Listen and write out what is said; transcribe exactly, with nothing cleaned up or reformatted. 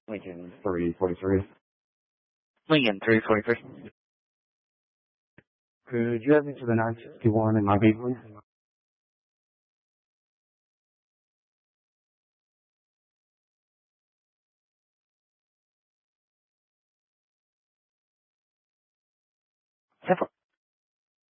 Lincoln three forty-three. Lincoln three forty-three. Could you have me to the nine sixty-one in my beat, please? ten four.